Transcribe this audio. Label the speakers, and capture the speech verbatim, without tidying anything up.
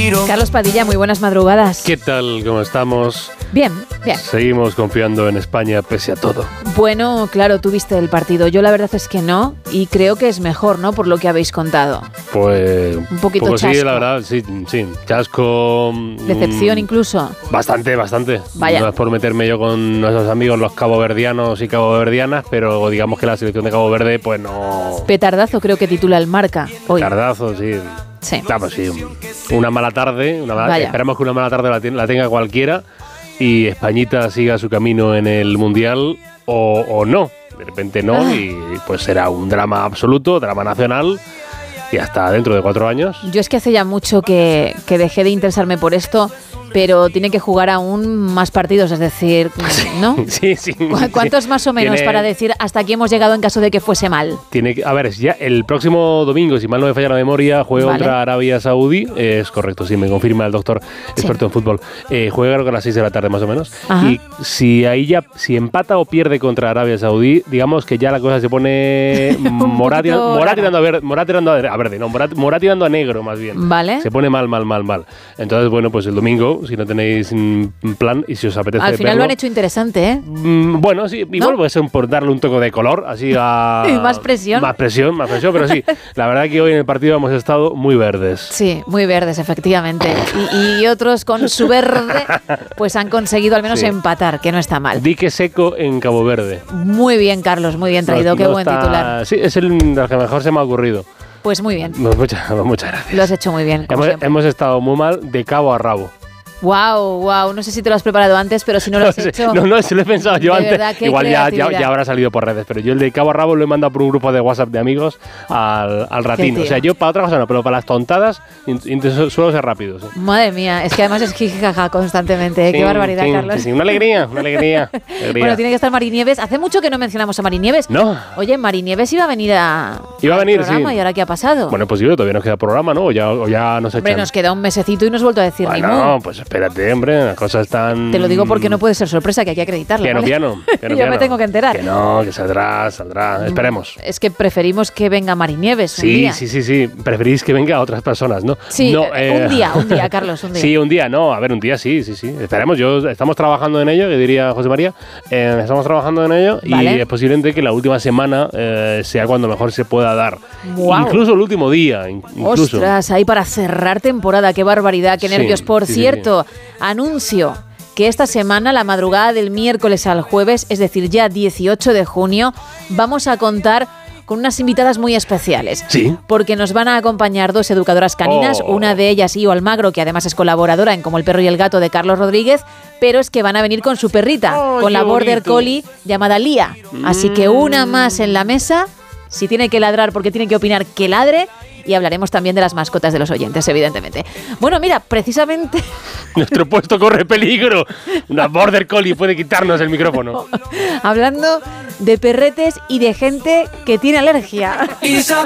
Speaker 1: tiro.
Speaker 2: Carlos Padilla, muy buenas madrugadas.
Speaker 3: ¿Qué tal? ¿Cómo estamos?
Speaker 2: Bien, bien.
Speaker 3: Seguimos confiando en España pese a todo.
Speaker 2: Bueno, claro, tú viste el partido. Yo la verdad es que no, y creo que es mejor, ¿no? Por lo que habéis contado.
Speaker 3: Pues
Speaker 2: un poquito
Speaker 3: pues
Speaker 2: chasco.
Speaker 3: Sí, la verdad, sí, sí. Chasco.
Speaker 2: Decepción
Speaker 3: mmm,
Speaker 2: incluso.
Speaker 3: Bastante, bastante.
Speaker 2: Vaya.
Speaker 3: No es por meterme yo con nuestros amigos los caboverdianos y caboverdianas, pero digamos que la selección de Cabo Verde, pues no...
Speaker 2: Petardazo creo que titula el Marca hoy.
Speaker 3: Petardazo, sí.
Speaker 2: Sí.
Speaker 3: Claro, sí. Una mala tarde. Una mala, esperamos que una mala tarde la, ten, la tenga cualquiera y Españita siga su camino en el Mundial o, o no. De repente no, ah. y pues será un drama absoluto, drama nacional. Y hasta dentro de cuatro años.
Speaker 2: Yo es que hace ya mucho que, que dejé de interesarme por esto, pero tiene que jugar aún más partidos, es decir, ¿no?
Speaker 3: Sí, sí.
Speaker 2: ¿Cuántos
Speaker 3: sí.
Speaker 2: más o menos
Speaker 3: tiene,
Speaker 2: para decir hasta aquí hemos llegado en caso de que fuese mal?
Speaker 3: Tiene que, a ver, ya el próximo domingo, si mal no me falla la memoria, juega vale. contra Arabia Saudí. Eh, es correcto, sí, me confirma el doctor experto sí. en fútbol. Eh, juega creo que a las seis de la tarde más o menos. Ajá. Y si ahí ya, si empata o pierde contra Arabia Saudí, digamos que ya la cosa se pone morada tirando a verde, morada tirando a verde, no, morada tirando a negro más bien.
Speaker 2: Vale.
Speaker 3: Se pone mal, mal, mal, mal. Entonces, bueno, pues el domingo, si no tenéis plan y si os apetece
Speaker 2: al final
Speaker 3: verlo,
Speaker 2: lo han hecho interesante, ¿eh?
Speaker 3: Mmm, bueno, sí, igual ¿no? puede ser por darle un toque de color, así a...
Speaker 2: más presión.
Speaker 3: Más presión, más presión, pero sí, la verdad que hoy en el partido hemos estado muy verdes.
Speaker 2: Sí, muy verdes, efectivamente. Y, y otros con su verde, pues han conseguido al menos sí. empatar, que no está mal.
Speaker 3: Dique seco en Cabo Verde.
Speaker 2: Muy bien, Carlos, muy bien traído, no, qué no buen está... titular.
Speaker 3: Sí, es el, el que mejor se me ha ocurrido.
Speaker 2: Pues muy bien.
Speaker 3: Muchas, muchas gracias.
Speaker 2: Lo has hecho muy bien.
Speaker 3: Hemos, hemos estado muy mal de cabo a rabo.
Speaker 2: Wow, wow, no sé si te lo has preparado antes, pero si no lo has
Speaker 3: no sé,
Speaker 2: hecho...
Speaker 3: No, no, se lo he pensado yo
Speaker 2: de
Speaker 3: antes.
Speaker 2: Verdad,
Speaker 3: igual ya, ya, ya habrá salido por redes, pero yo el de cabo a rabo lo he mandado por un grupo de WhatsApp de amigos al, al ratino. O sea, yo para otra cosa no, pero para las tontadas suelo ser rápido. ¿Sí?
Speaker 2: Madre mía, es que además es jijijaja constantemente, ¿eh?
Speaker 3: Sí,
Speaker 2: Qué barbaridad,
Speaker 3: sí,
Speaker 2: Carlos.
Speaker 3: Sí, sí, una alegría, una alegría, alegría.
Speaker 2: Bueno, tiene que estar Mari Nieves. Hace mucho que no mencionamos a Mari Nieves.
Speaker 3: No.
Speaker 2: Oye, Mari Nieves iba a venir a...
Speaker 3: Iba a venir,
Speaker 2: programa,
Speaker 3: sí.
Speaker 2: ¿Y ahora qué ha pasado?
Speaker 3: Bueno, pues yo todavía nos queda programa, ¿no? O ya, o ya nos
Speaker 2: Hombre,
Speaker 3: echan.
Speaker 2: nos queda un mesecito y no has vuelto a decir
Speaker 3: bueno,
Speaker 2: ni mu.
Speaker 3: No, pues espérate, hombre, las cosas están...
Speaker 2: Te lo digo porque no puede ser sorpresa, que hay que acreditarlo.
Speaker 3: Piano,
Speaker 2: ¿vale?
Speaker 3: piano, piano.
Speaker 2: Yo
Speaker 3: piano.
Speaker 2: me tengo que enterar.
Speaker 3: Que no, que saldrá, saldrá. Esperemos.
Speaker 2: Es que preferimos que venga Mari Nieves un
Speaker 3: sí,
Speaker 2: día.
Speaker 3: Sí, sí, sí. Preferís que venga a otras personas, ¿no?
Speaker 2: Sí,
Speaker 3: no, eh...
Speaker 2: un día, un día, Carlos, un día.
Speaker 3: Sí, un día, no. A ver, un día sí, sí, sí. Esperemos. Yo estamos trabajando en ello, que diría José María. Eh, estamos trabajando en ello vale. y es posiblemente que la última semana eh, sea cuando mejor se pueda dar.
Speaker 2: Wow.
Speaker 3: Incluso el último día. Incluso.
Speaker 2: Ostras, ahí para cerrar temporada. Qué barbaridad, qué nervios.
Speaker 3: Sí,
Speaker 2: Por
Speaker 3: sí,
Speaker 2: cierto,
Speaker 3: sí, sí.
Speaker 2: anuncio que esta semana, la madrugada del miércoles al jueves, es decir, ya dieciocho de junio, vamos a contar con unas invitadas muy especiales.
Speaker 3: Sí.
Speaker 2: Porque nos van a acompañar dos educadoras caninas,
Speaker 3: oh.
Speaker 2: una de ellas, Io Almagro, que además es colaboradora en Como el perro y el gato de Carlos Rodríguez, pero es que van a venir con su perrita,
Speaker 3: oh,
Speaker 2: con la Border
Speaker 3: bonito.
Speaker 2: Collie llamada Lía. Mm. Así que una más en la mesa, si tiene que ladrar porque tiene que opinar, que ladre. Y hablaremos también de las mascotas de los oyentes, evidentemente. Bueno, mira, precisamente...
Speaker 3: Nuestro puesto corre peligro. Una Border Collie puede quitarnos el micrófono.
Speaker 2: Hablando de perretes y de gente que tiene alergia.